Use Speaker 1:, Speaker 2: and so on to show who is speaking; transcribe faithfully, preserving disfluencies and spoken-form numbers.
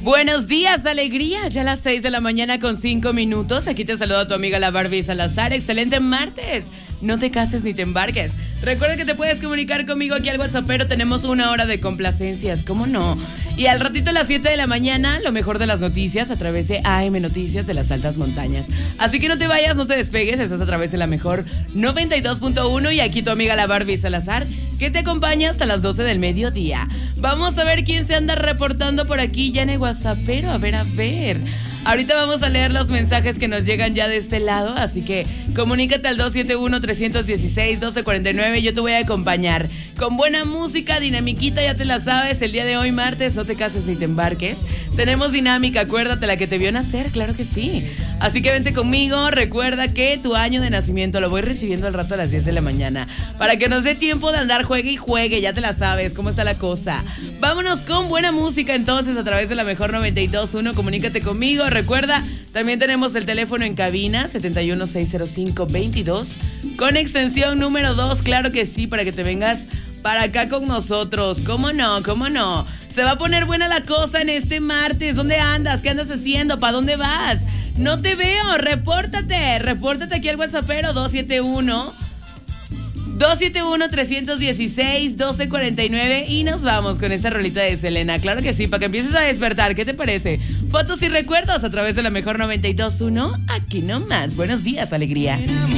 Speaker 1: Buenos días, alegría. Ya a las seis de la mañana con cinco minutos. Aquí te saluda tu amiga la Barbie Salazar. Excelente martes. No te cases ni te embarques. Recuerda que te puedes comunicar conmigo aquí al WhatsApp, pero tenemos una hora de complacencias, ¿cómo no? Y al ratito a las siete de la mañana, lo mejor de las noticias a través de A M Noticias de las Altas Montañas. Así que no te vayas, no te despegues, estás a través de la mejor noventa y dos punto uno y aquí tu amiga la Barbie Salazar, que te acompaña hasta las doce del mediodía. Vamos a ver quién se anda reportando por aquí ya en el WhatsApp, pero a ver, a ver. Ahorita vamos a leer los mensajes que nos llegan ya de este lado, así que comunícate al dos siete uno, tres uno seis, uno dos cuatro nueve. Yo te voy a acompañar con buena música, dinamiquita, ya te la sabes. El día de hoy, martes, no te cases ni te embarques. Tenemos dinámica, acuérdate, la que te vio nacer, claro que sí. Así que vente conmigo, recuerda que tu año de nacimiento lo voy recibiendo al rato a las diez de la mañana, para que nos dé tiempo de andar juegue y juegue, ya te la sabes, cómo está la cosa. Vámonos con buena música entonces a través de la mejor noventa y dos punto uno, comunícate conmigo. Recuerda, también tenemos el teléfono en cabina siete uno seis cero cinco veintidós con extensión número dos, claro que sí, para que te vengas para acá con nosotros. ¿Cómo no? ¿Cómo no? Se va a poner buena la cosa en este martes. ¿Dónde andas? ¿Qué andas haciendo? ¿Para dónde vas? No te veo, repórtate, repórtate aquí al WhatsAppero dos siete uno, dos siete uno, tres uno seis, uno dos cuatro nueve y nos vamos con esta rolita de Selena. Claro que sí, para que empieces a despertar. ¿Qué te parece? Fotos y recuerdos a través de la mejor noventa y dos punto uno. Aquí nomás. Buenos días, alegría.